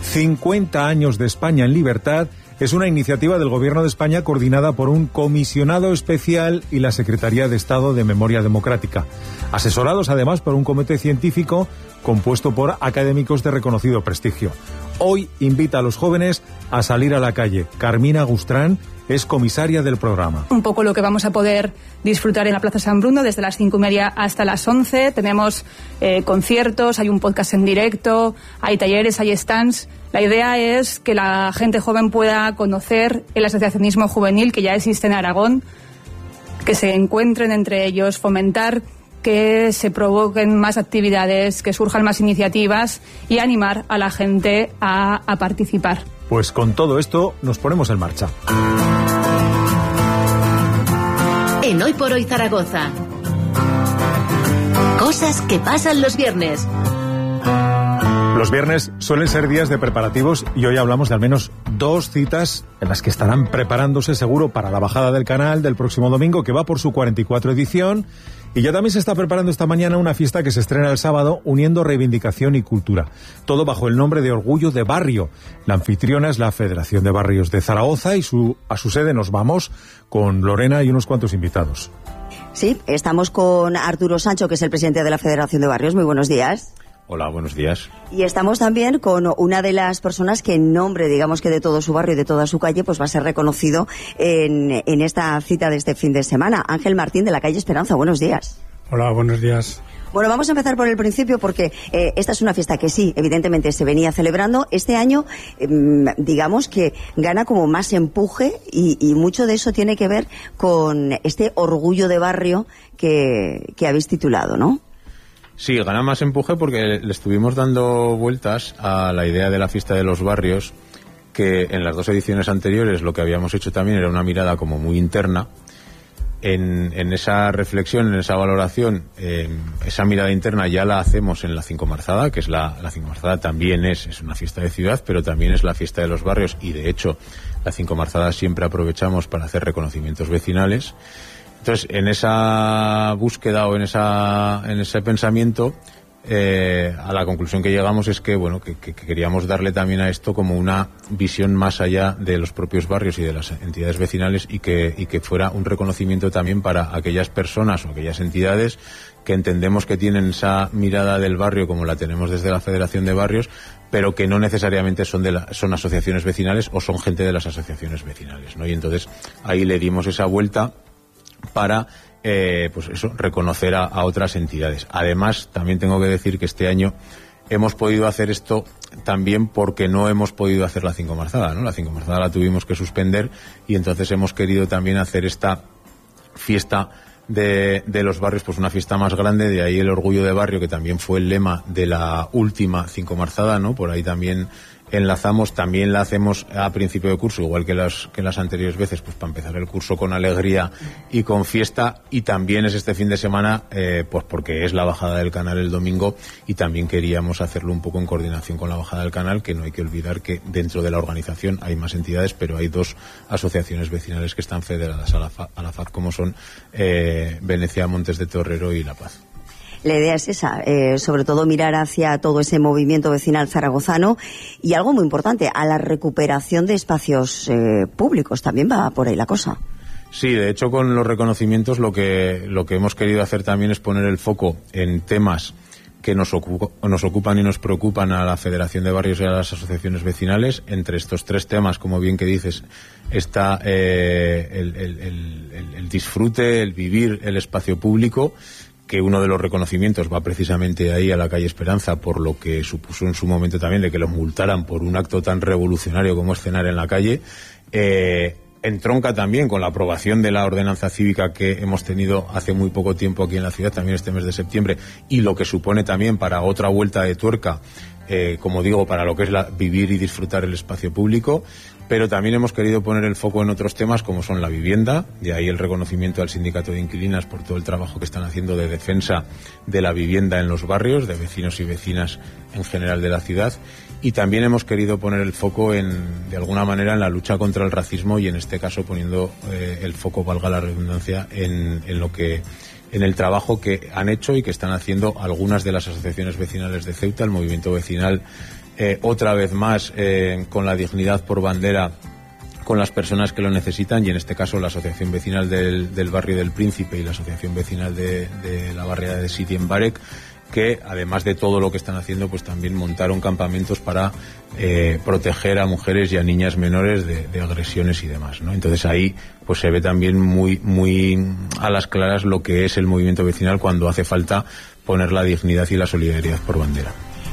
50 años de España en libertad es una iniciativa del Gobierno de España coordinada por un comisionado especial y la Secretaría de Estado de Memoria Democrática, asesorados además por un comité científico compuesto por académicos de reconocido prestigio. Hoy invita a los jóvenes a salir a la calle. Carmina Gustrán es comisaria del programa. Un poco lo que vamos a poder disfrutar en la Plaza San Bruno desde las 5:30 hasta las 11. Tenemos conciertos, hay un podcast en directo, hay talleres, hay stands. La idea es que la gente joven pueda conocer el asociacionismo juvenil que ya existe en Aragón, que se encuentren entre ellos, fomentar que se provoquen más actividades, que surjan más iniciativas y animar a la gente a participar. Pues con todo esto nos ponemos en marcha. En Hoy por Hoy Zaragoza. Cosas que pasan los viernes. Los viernes suelen ser días de preparativos y hoy hablamos de al menos 2 citas en las que estarán preparándose seguro para la bajada del canal del próximo domingo, que va por su 44 edición. Y ya también se está preparando esta mañana una fiesta que se estrena el sábado, uniendo reivindicación y cultura. Todo bajo el nombre de Orgullo de Barrio. La anfitriona es la Federación de Barrios de Zaragoza y a su sede nos vamos con Lorena y unos cuantos invitados. Sí, estamos con Arturo Sancho, que es el presidente de la Federación de Barrios. Muy buenos días. Hola, buenos días. Y estamos también con una de las personas que en nombre, digamos que de todo su barrio y de toda su calle, pues va a ser reconocido en esta cita de este fin de semana. Ángel Martín, de la calle Esperanza. Buenos días. Hola, buenos días. Bueno, vamos a empezar por el principio porque esta es una fiesta que sí, evidentemente se venía celebrando. Este año, digamos que gana como más empuje y mucho de eso tiene que ver con este orgullo de barrio que habéis titulado, ¿no? Sí, gana más empuje porque le estuvimos dando vueltas a la idea de la fiesta de los barrios, que en las 2 ediciones anteriores lo que habíamos hecho también era una mirada como muy interna. En esa reflexión, en esa valoración, esa mirada interna ya la hacemos en la Cinco Marzada, que es la Cinco Marzada también es una fiesta de ciudad, pero también es la fiesta de los barrios, y de hecho la Cinco Marzada siempre aprovechamos para hacer reconocimientos vecinales. Entonces, en esa búsqueda o en ese pensamiento, a la conclusión que llegamos es que, bueno, que queríamos darle también a esto como una visión más allá de los propios barrios y de las entidades vecinales y que fuera un reconocimiento también para aquellas personas o aquellas entidades que entendemos que tienen esa mirada del barrio como la tenemos desde la Federación de Barrios, pero que no necesariamente son asociaciones vecinales o son gente de las asociaciones vecinales, ¿no? Y entonces ahí le dimos esa vuelta para pues eso, reconocer a otras entidades. Además, también tengo que decir que este año hemos podido hacer esto también porque no hemos podido hacer la Cinco Marzada, ¿no? La Cinco Marzada la tuvimos que suspender y entonces hemos querido también hacer esta fiesta de los barrios, pues una fiesta más grande, de ahí el orgullo de barrio, que también fue el lema de la última Cinco Marzada, ¿no? Por ahí también enlazamos, también la hacemos a principio de curso, igual que las anteriores veces, pues para empezar el curso con alegría y con fiesta, y también es este fin de semana, pues porque es la bajada del canal el domingo, y también queríamos hacerlo un poco en coordinación con la bajada del canal, que no hay que olvidar que dentro de la organización hay más entidades, pero hay 2 asociaciones vecinales que están federadas a la FAD, como son Venecia, Montes de Torrero y La Paz. La idea es esa, sobre todo mirar hacia todo ese movimiento vecinal zaragozano y algo muy importante, a la recuperación de espacios públicos. También va por ahí la cosa. Sí, de hecho con los reconocimientos lo que hemos querido hacer también es poner el foco en temas que nos ocupan y nos preocupan a la Federación de Barrios y a las asociaciones vecinales. Entre estos 3 temas, como bien que dices, está el disfrute, el vivir el espacio público, que uno de los reconocimientos va precisamente ahí a la calle Esperanza, por lo que supuso en su momento también de que los multaran por un acto tan revolucionario como es cenar en la calle. Entronca también con la aprobación de la ordenanza cívica que hemos tenido hace muy poco tiempo aquí en la ciudad, también este mes de septiembre, y lo que supone también para otra vuelta de tuerca, como digo, para lo que es vivir y disfrutar el espacio público. Pero también hemos querido poner el foco en otros temas como son la vivienda, de ahí el reconocimiento al sindicato de inquilinas por todo el trabajo que están haciendo de defensa de la vivienda en los barrios, de vecinos y vecinas en general de la ciudad. Y también hemos querido poner el foco de alguna manera en la lucha contra el racismo, y en este caso poniendo el foco, valga la redundancia, en el trabajo que han hecho y que están haciendo algunas de las asociaciones vecinales de Ceuta, el movimiento vecinal, otra vez más con la dignidad por bandera con las personas que lo necesitan, y en este caso la asociación vecinal del barrio del Príncipe y la asociación vecinal de la barriada de Sidi en Barek, que además de todo lo que están haciendo, pues también montaron campamentos para proteger a mujeres y a niñas menores de agresiones y demás, ¿no? Entonces ahí pues se ve también muy a las claras lo que es el movimiento vecinal cuando hace falta poner la dignidad y la solidaridad por bandera.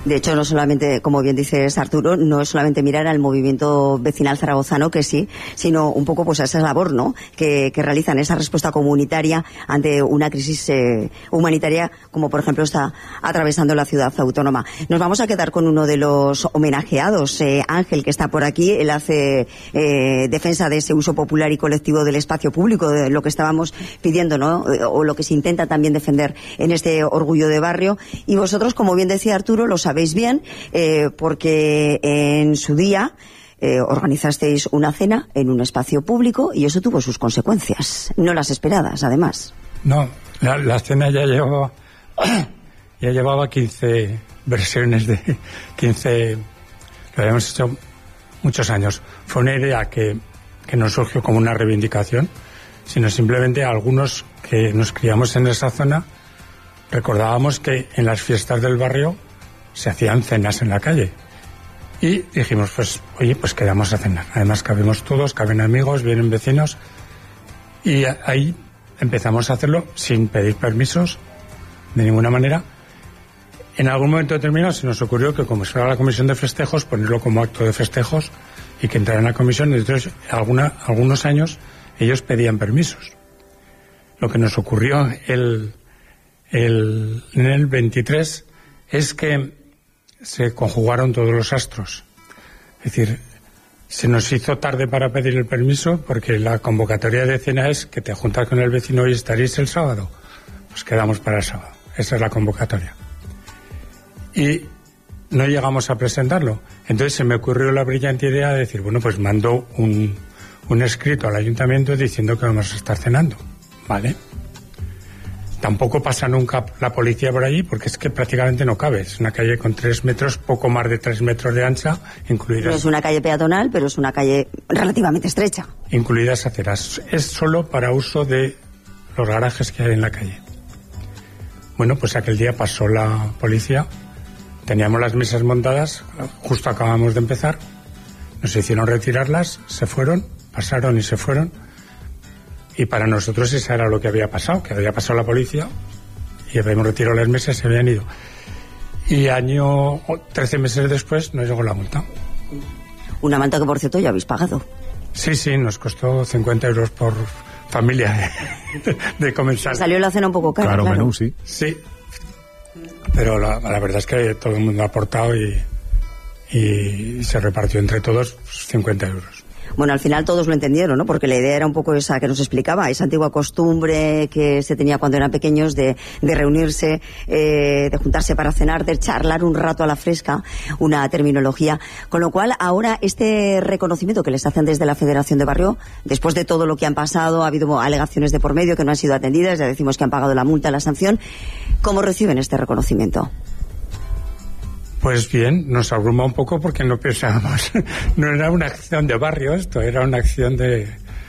De hecho, no solamente, como bien dices Arturo, no es solamente mirar al movimiento vecinal zaragozano, que sí, sino un poco pues a esa labor, ¿no?, que realizan, esa respuesta comunitaria ante una crisis humanitaria como por ejemplo está atravesando la ciudad autónoma. Nos vamos a quedar con uno de los homenajeados, Ángel, que está por aquí. Él hace defensa de ese uso popular y colectivo del espacio público, de lo que estábamos pidiendo, ¿no?, o lo que se intenta también defender en este orgullo de barrio. Y vosotros, como bien decía Arturo, lo sabéis bien, porque en su día organizasteis una cena en un espacio público y eso tuvo sus consecuencias, no las esperadas, además. No, la cena ya llevaba 15 versiones de 15, lo habíamos hecho muchos años. Fue una idea que no surgió como una reivindicación, sino simplemente algunos que nos criamos en esa zona recordábamos que en las fiestas del barrio se hacían cenas en la calle. Y dijimos, pues, oye, pues quedamos a cenar. Además cabemos todos, caben amigos, vienen vecinos. Y ahí empezamos a hacerlo sin pedir permisos, de ninguna manera. En algún momento determinado se nos ocurrió que, como era la comisión de festejos, ponerlo como acto de festejos y que entrara en la comisión. Entonces, algunos años ellos pedían permisos. Lo que nos ocurrió en el 23 es que se conjugaron todos los astros. Es decir, se nos hizo tarde para pedir el permiso porque la convocatoria de cena es que te juntas con el vecino y estaréis el sábado. Pues quedamos para el sábado. Esa es la convocatoria. Y no llegamos a presentarlo. Entonces se me ocurrió la brillante idea de decir, bueno, pues mando un escrito al ayuntamiento diciendo que vamos a estar cenando. ¿Vale? Tampoco pasa nunca la policía por allí porque es que prácticamente no cabe. Es una calle con 3 metros, poco más de 3 metros de ancha, incluidas... No es una calle peatonal, pero es una calle relativamente estrecha. Incluidas aceras. Es solo para uso de los garajes que hay en la calle. Bueno, pues aquel día pasó la policía, teníamos las mesas montadas, justo acabamos de empezar, nos hicieron retirarlas, se fueron, pasaron y se fueron. Y para nosotros eso era lo que había pasado la policía y habíamos retirado las mesas y se habían ido. Y 13 meses después nos llegó la multa. Una multa que, por cierto, ya habéis pagado. Sí, nos costó 50 euros por familia de comenzar. Salió la cena un poco cara, claro. Menú, sí. Sí, pero la verdad es que todo el mundo ha aportado y se repartió entre todos 50 euros. Bueno, al final todos lo entendieron, ¿no? Porque la idea era un poco esa que nos explicaba, esa antigua costumbre que se tenía cuando eran pequeños de reunirse, de juntarse para cenar, de charlar un rato a la fresca, una terminología. Con lo cual, ahora este reconocimiento que les hacen desde la Federación de Barrio, después de todo lo que han pasado, ha habido alegaciones de por medio que no han sido atendidas, ya decimos que han pagado la multa, la sanción. ¿Cómo reciben este reconocimiento? Pues bien, nos abruma un poco porque no pensábamos, no era una acción de barrio esto, era una acción de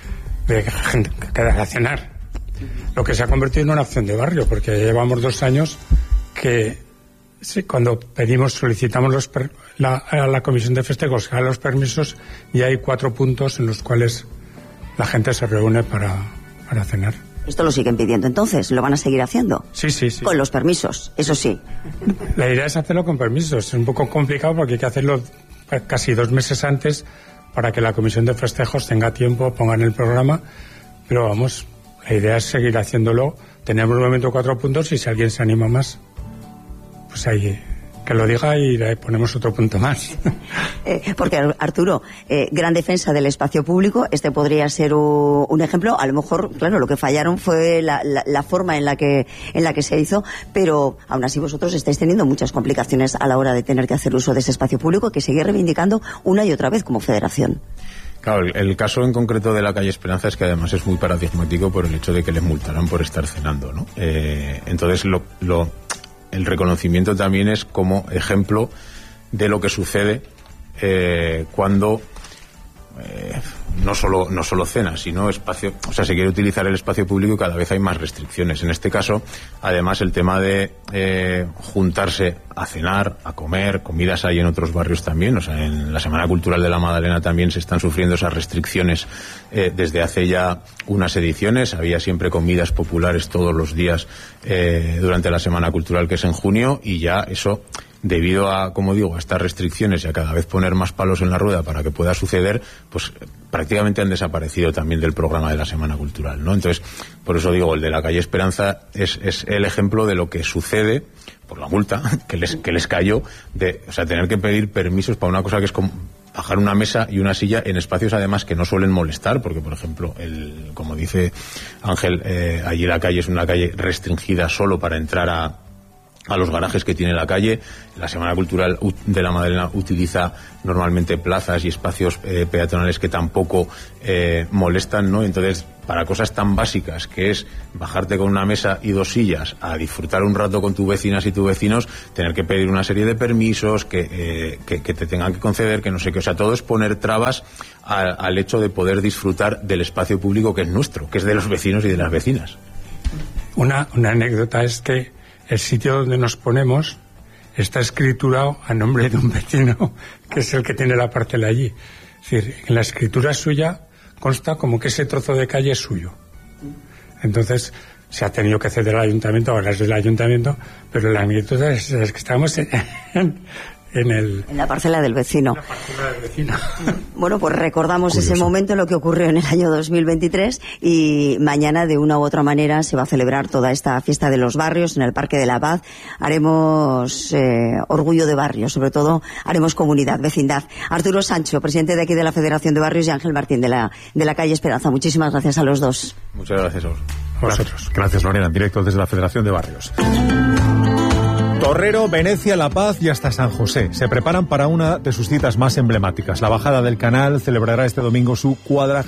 cenar. Lo que se ha convertido en una acción de barrio, porque llevamos 2 años que sí, cuando solicitamos a la comisión de festejos a los permisos, y hay 4 puntos en los cuales la gente se reúne para cenar. Esto lo siguen pidiendo, entonces, ¿lo van a seguir haciendo? Sí. Con los permisos, eso sí. La idea es hacerlo con permisos. Es un poco complicado porque hay que hacerlo casi 2 meses antes para que la comisión de festejos tenga tiempo, pongan el programa. Pero vamos, la idea es seguir haciéndolo. Tenemos de momento 4 puntos y si alguien se anima más, pues ahí que lo diga y le ponemos otro punto más. Porque, Arturo, gran defensa del espacio público, este podría ser un ejemplo. A lo mejor, claro, lo que fallaron fue la forma en la que se hizo, pero aún así vosotros estáis teniendo muchas complicaciones a la hora de tener que hacer uso de ese espacio público que seguís reivindicando una y otra vez como federación. Claro, el caso en concreto de la calle Esperanza es que además es muy paradigmático por el hecho de que les multarán por estar cenando, ¿no? Entonces el reconocimiento también es como ejemplo de lo que sucede cuando no solo cena, sino espacio, o sea, se quiere utilizar el espacio público y cada vez hay más restricciones. En este caso, además, el tema de juntarse a cenar, a comer, comidas hay en otros barrios también, o sea, en la Semana Cultural de la Madalena también se están sufriendo esas restricciones desde hace ya unas ediciones. Había siempre comidas populares todos los días durante la Semana Cultural, que es en junio, y ya eso debido a, como digo, a estas restricciones y a cada vez poner más palos en la rueda para que pueda suceder, pues prácticamente han desaparecido también del programa de la Semana Cultural, ¿no? Entonces, por eso digo, el de la calle Esperanza es el ejemplo de lo que sucede por la multa que les cayó de, o sea, tener que pedir permisos para una cosa que es como bajar una mesa y una silla en espacios además que no suelen molestar, porque por ejemplo, como dice Ángel, allí la calle es una calle restringida solo para entrar a los garajes que tiene la calle. La Semana Cultural de la Madalena utiliza normalmente plazas y espacios peatonales que tampoco molestan, ¿no? Entonces, para cosas tan básicas que es bajarte con una mesa y 2 sillas a disfrutar un rato con tus vecinas y tus vecinos, tener que pedir una serie de permisos que te tengan que conceder, que no sé qué, o sea, todo es poner trabas al hecho de poder disfrutar del espacio público que es nuestro, que es de los vecinos y de las vecinas. Una anécdota es que el sitio donde nos ponemos está escriturado a nombre de un vecino que es el que tiene la parcela allí. Es decir, en la escritura suya consta como que ese trozo de calle es suyo. Entonces se ha tenido que ceder al ayuntamiento, ahora es del ayuntamiento, pero la anécdota es que estamos en la parcela del vecino. Bueno, pues recordamos curioso. Ese momento, lo que ocurrió en el año 2023, y mañana de una u otra manera se va a celebrar toda esta fiesta de los barrios en el Parque de la Paz. Haremos orgullo de barrio, sobre todo haremos comunidad, vecindad. Arturo Sancho, presidente de aquí de la Federación de Barrios, y Ángel Martín de la calle Esperanza. Muchísimas gracias a los dos. Muchas gracias a vosotros. Gracias, Lorena, en directo desde la Federación de Barrios. Torrero, Venecia, La Paz y hasta San José se preparan para una de sus citas más emblemáticas. La Bajada del Canal celebrará este domingo su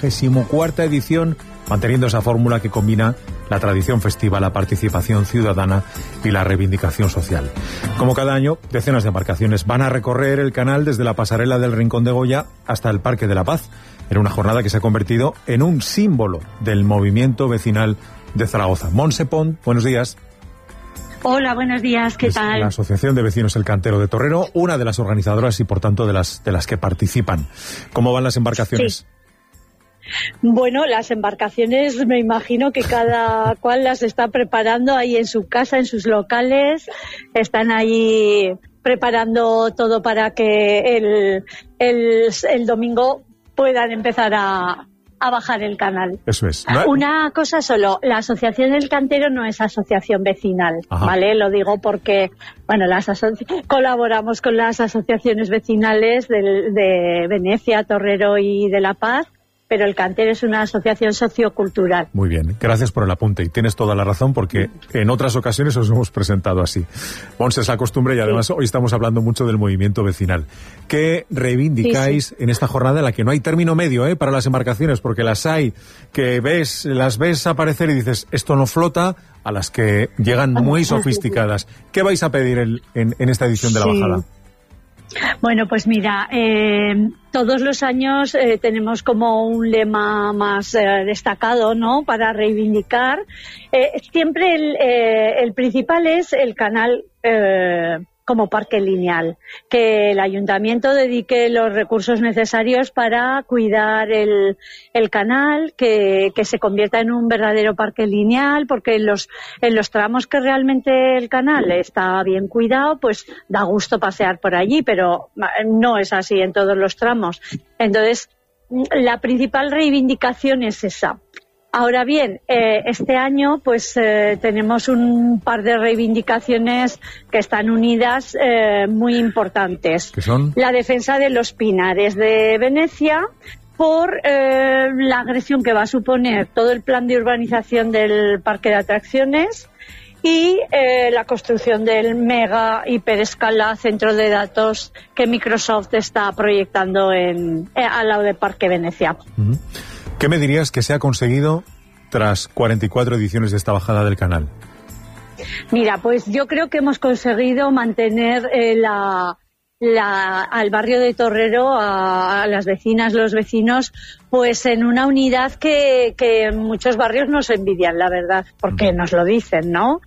44ª edición, manteniendo esa fórmula que combina la tradición festiva, la participación ciudadana y la reivindicación social. Como cada año, decenas de embarcaciones van a recorrer el canal desde la pasarela del Rincón de Goya hasta el Parque de la Paz, en una jornada que se ha convertido en un símbolo del movimiento vecinal de Zaragoza. Montse Pont, buenos días. Hola, buenos días, ¿qué tal? La Asociación de Vecinos El Cantero de Torrero, una de las organizadoras y por tanto de las que participan. ¿Cómo van las embarcaciones? Sí. Bueno, las embarcaciones me imagino que cada cual las está preparando ahí en su casa, en sus locales, están ahí preparando todo para que el domingo puedan empezar a bajar el canal. Eso es. Una cosa solo, la Asociación del Cantero no es asociación vecinal, ajá, ¿vale? Lo digo porque, bueno, colaboramos con las asociaciones vecinales de Venecia, Torrero y de La Paz, pero el Cantero es una asociación sociocultural. Muy bien, gracias por el apunte y tienes toda la razón porque en otras ocasiones os hemos presentado así. Monse, es la costumbre y además hoy estamos hablando mucho del movimiento vecinal. ¿Qué reivindicáis en esta jornada en la que no hay término medio para las embarcaciones? Porque las hay que las ves aparecer y dices, esto no flota, a las que llegan muy sofisticadas. ¿Qué vais a pedir en esta edición de la bajada? Bueno, pues mira, todos los años tenemos como un lema más destacado, ¿no?, para reivindicar. Siempre el principal es el canal como parque lineal, que el ayuntamiento dedique los recursos necesarios para cuidar el canal, que se convierta en un verdadero parque lineal, porque en los tramos que realmente el canal está bien cuidado, pues da gusto pasear por allí, pero no es así en todos los tramos. Entonces, la principal reivindicación es esa. Ahora bien, este año pues tenemos un par de reivindicaciones que están unidas muy importantes. ¿Qué son? La defensa de los pinares de Venecia por la agresión que va a suponer todo el plan de urbanización del parque de atracciones y la construcción del mega hiperescala centro de datos que Microsoft está proyectando al lado del Parque Venecia. Uh-huh. ¿Qué me dirías que se ha conseguido tras 44 ediciones de esta bajada del canal? Mira, pues yo creo que hemos conseguido mantener al barrio de Torrero, a las vecinas, los vecinos, pues en una unidad que muchos barrios nos envidian, la verdad, porque nos lo dicen, ¿no?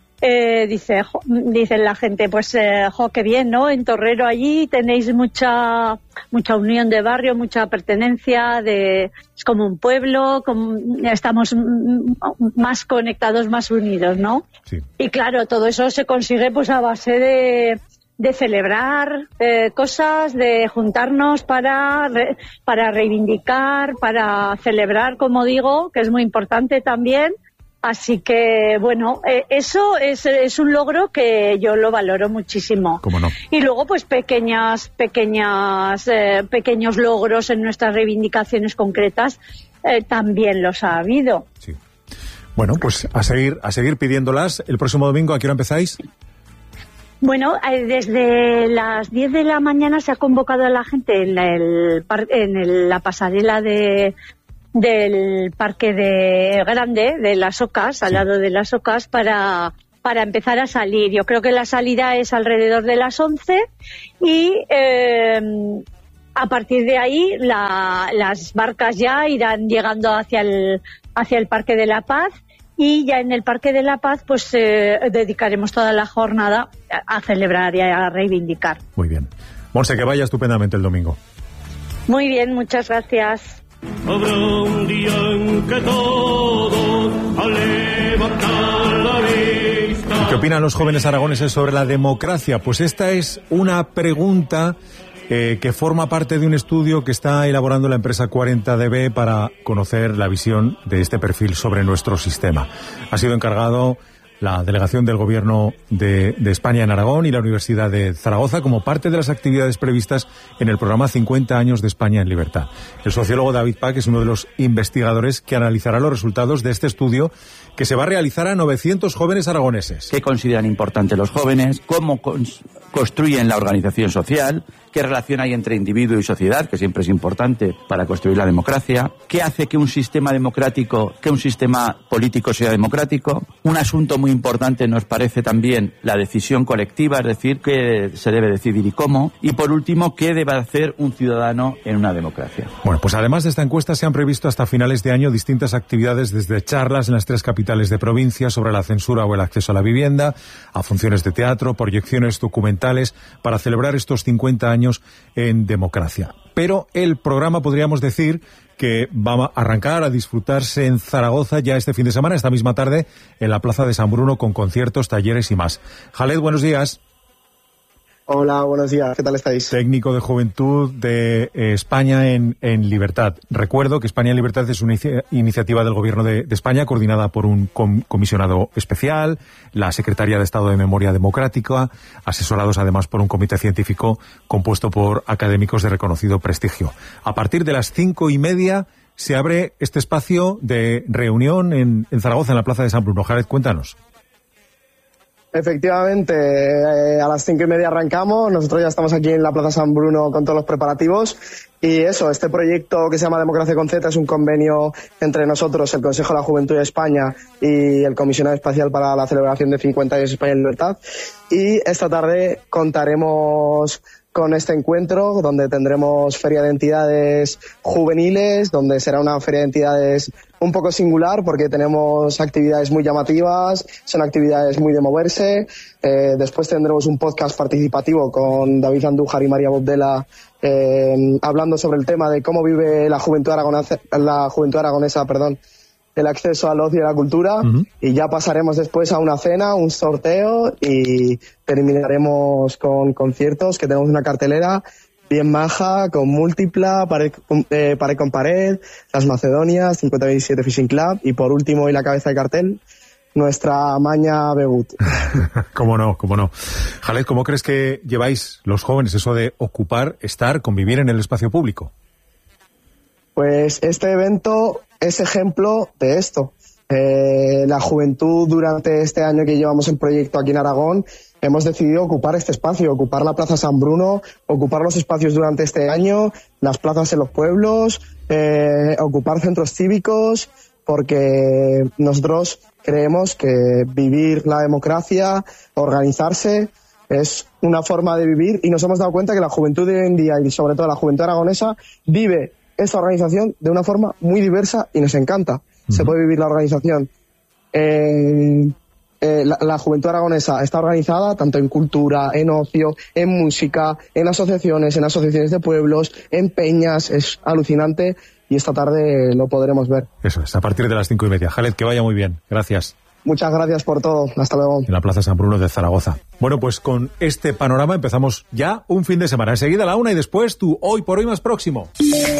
Dicen la gente, pues, qué bien, ¿no? En Torrero allí tenéis mucha unión de barrio, mucha pertenencia, es como un pueblo, estamos más conectados, más unidos, ¿no? Sí. Y claro, todo eso se consigue pues a base celebrar cosas, de juntarnos para reivindicar, para celebrar, como digo, que es muy importante también. Así que, bueno, eso es un logro que yo lo valoro muchísimo. ¿Cómo no? Y luego, pues, pequeños logros en nuestras reivindicaciones concretas también los ha habido. Sí. Bueno, pues a seguir pidiéndolas. El próximo domingo, ¿a qué hora empezáis? Bueno, desde las 10 de la mañana se ha convocado a la gente en la pasarela del Parque Grande, de las Ocas, al lado de las Ocas, para empezar a salir. Yo creo que la salida es alrededor de las 11 y a partir de ahí las barcas ya irán llegando hacia el Parque de la Paz. Y ya en el Parque de la Paz, pues dedicaremos toda la jornada a celebrar y a reivindicar. Muy bien. Monse, que vaya estupendamente el domingo. Muy bien, muchas gracias. Habrá un día en que todos al levantar la vista. ¿Qué opinan los jóvenes aragoneses sobre la democracia? Pues esta es una pregunta que forma parte de un estudio que está elaborando la empresa 40DB para conocer la visión de este perfil sobre nuestro sistema. Ha sido encargado la delegación del Gobierno de España en Aragón y la Universidad de Zaragoza como parte de las actividades previstas en el programa 50 años de España en libertad. El sociólogo David Pack es uno de los investigadores que analizará los resultados de este estudio que se va a realizar a 900 jóvenes aragoneses. ¿Qué consideran importante los jóvenes? ¿Cómo construyen la organización social? ¿Qué relación hay entre individuo y sociedad? Que siempre es importante para construir la democracia. ¿Qué hace que un sistema democrático, que un sistema político sea democrático? Un asunto muy importante nos parece también la decisión colectiva, es decir, qué se debe decidir y cómo. Y por último, ¿qué debe hacer un ciudadano en una democracia? Bueno, pues además de esta encuesta se han previsto hasta finales de año distintas actividades, desde charlas en las 3 capitales de provincia sobre la censura o el acceso a la vivienda, a funciones de teatro, proyecciones documentales, para celebrar estos 50 años en democracia. Pero el programa, podríamos decir, que va a arrancar a disfrutarse en Zaragoza ya este fin de semana, esta misma tarde, en la Plaza de San Bruno, con conciertos, talleres y más. Jaled, buenos días. Hola, buenos días. ¿Qué tal estáis? Técnico de Juventud de España en Libertad. Recuerdo que España en Libertad es una iniciativa del Gobierno de España coordinada por un comisionado especial, la Secretaría de Estado de Memoria Democrática, asesorados además por un comité científico compuesto por académicos de reconocido prestigio. A partir de las 5:30 se abre este espacio de reunión en Zaragoza, en la Plaza de San Bruno. Jaled, cuéntanos. Efectivamente, a las 5:30 arrancamos. Nosotros ya estamos aquí en la Plaza San Bruno con todos los preparativos. Y eso, este proyecto que se llama Democracia con Z es un convenio entre nosotros, el Consejo de la Juventud de España y el Comisionado Especial para la celebración de 50 años de España en libertad. Y esta tarde contaremos con este encuentro, donde tendremos feria de entidades juveniles, donde será una feria de entidades un poco singular porque tenemos actividades muy llamativas, son actividades muy de moverse. Después tendremos un podcast participativo con David Andújar y María Bobdela, hablando sobre el tema de cómo vive la juventud aragonesa, el acceso al ocio y a la cultura. Y ya pasaremos después a una cena, un sorteo y terminaremos con conciertos, que tenemos una cartelera bien maja, con Múltipla, pared con pared, Las Macedonias, 5027 Fishing Club y por último y la cabeza de cartel, nuestra Maña Begut. Cómo no. Jaled, ¿cómo crees que lleváis los jóvenes eso de ocupar, estar, convivir en el espacio público? Pues este evento es ejemplo de esto. La juventud, durante este año que llevamos el proyecto aquí en Aragón, hemos decidido ocupar este espacio, ocupar la Plaza San Bruno, ocupar los espacios durante este año, las plazas en los pueblos, ocupar centros cívicos, porque nosotros creemos que vivir la democracia, organizarse, es una forma de vivir, y nos hemos dado cuenta que la juventud de hoy en día, y sobre todo la juventud aragonesa, vive esta organización de una forma muy diversa y nos encanta. Se puede vivir la organización. La juventud aragonesa está organizada tanto en cultura, en ocio, en música, en asociaciones de pueblos, en peñas. Es alucinante y esta tarde lo podremos ver. Eso es, a partir de las 5:30. Jaled, que vaya muy bien. Gracias. Muchas gracias por todo. Hasta luego. En la Plaza San Bruno de Zaragoza. Bueno, pues con este panorama empezamos ya un fin de semana. Enseguida la 1 y después tu Hoy por Hoy más próximo.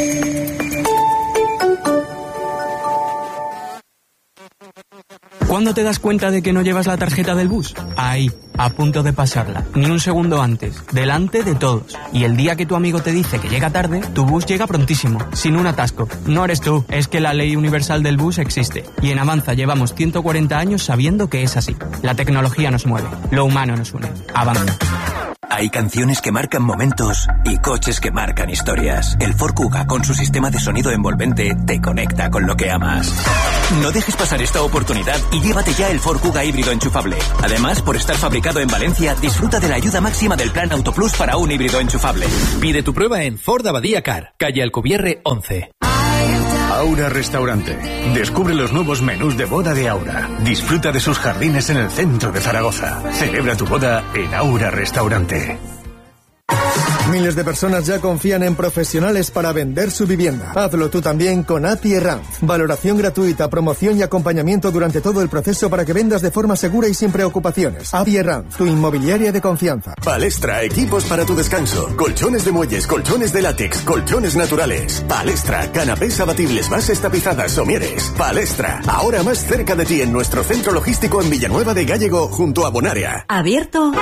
¿Cuándo te das cuenta de que no llevas la tarjeta del bus? Ahí, a punto de pasarla. Ni un segundo antes, delante de todos. Y el día que tu amigo te dice que llega tarde, tu bus llega prontísimo, sin un atasco. No eres tú, es que la ley universal del bus existe. Y en Avanza llevamos 140 años sabiendo que es así. La tecnología nos mueve, lo humano nos une. Avanza. Hay canciones que marcan momentos y coches que marcan historias. El Ford Kuga, con su sistema de sonido envolvente, te conecta con lo que amas. No dejes pasar esta oportunidad y llévate ya el Ford Kuga híbrido enchufable. Además, por estar fabricado en Valencia, disfruta de la ayuda máxima del plan Auto Plus para un híbrido enchufable. Pide tu prueba en Ford Abadía Car, calle Alcubierre 11. Aura Restaurante. Descubre los nuevos menús de boda de Aura. Disfruta de sus jardines en el centro de Zaragoza. Celebra tu boda en Aura Restaurante. Miles de personas ya confían en profesionales para vender su vivienda. Hazlo tú también con API Ranz. Valoración gratuita, promoción y acompañamiento durante todo el proceso para que vendas de forma segura y sin preocupaciones. API Ranz, tu inmobiliaria de confianza. Palestra, equipos para tu descanso. Colchones de muelles, colchones de látex, colchones naturales. Palestra, canapés abatibles, bases tapizadas, somieres. Palestra, ahora más cerca de ti en nuestro centro logístico en Villanueva de Gállego, junto a Bonaria. Abierto.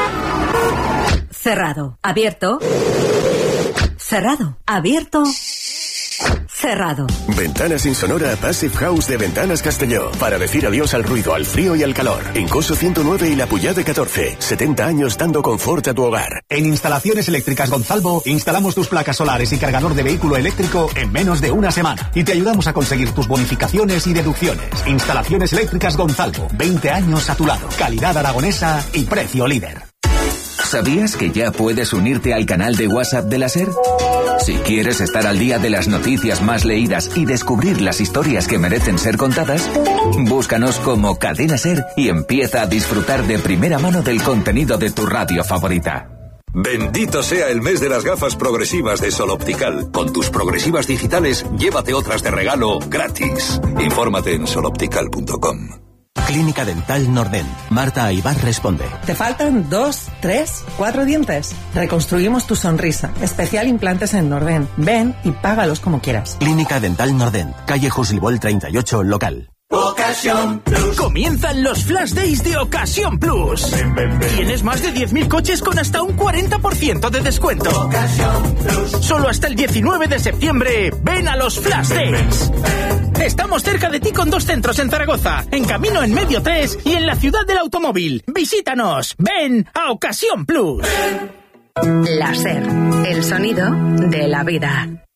Cerrado. Abierto. Cerrado. Abierto. Cerrado. Ventanas Insonora Passive House de Ventanas Castelló. Para decir adiós al ruido, al frío y al calor. En Coso 109 y La Puyade 14. 70 años dando confort a tu hogar. En Instalaciones Eléctricas Gonzalvo instalamos tus placas solares y cargador de vehículo eléctrico en menos de una semana. Y te ayudamos a conseguir tus bonificaciones y deducciones. Instalaciones Eléctricas Gonzalvo. 20 años a tu lado. Calidad aragonesa y precio líder. ¿Sabías que ya puedes unirte al canal de WhatsApp de la SER? Si quieres estar al día de las noticias más leídas y descubrir las historias que merecen ser contadas, búscanos como Cadena SER y empieza a disfrutar de primera mano del contenido de tu radio favorita. Bendito sea el mes de las gafas progresivas de Sol Optical. Con tus progresivas digitales, llévate otras de regalo gratis. Infórmate en soloptical.com. Clínica Dental Nordent. Marta Aybar responde. ¿Te faltan 2, 3, 4 dientes? Reconstruimos tu sonrisa. Especial implantes en Nordent. Ven y págalos como quieras. Clínica Dental Nordent. Calle Juslibol 38, local. Ocasión Plus. Comienzan los Flash Days de Ocasión Plus. Tienes más de 10.000 coches con hasta un 40% de descuento. Ocasión Plus. Solo hasta el 19 de septiembre. Ven a los Flash Days. Estamos cerca de ti con 2 centros en Zaragoza, en Camino en Medio 3 y en la Ciudad del Automóvil. Visítanos. Ven a Ocasión Plus. La SER, el sonido de la vida.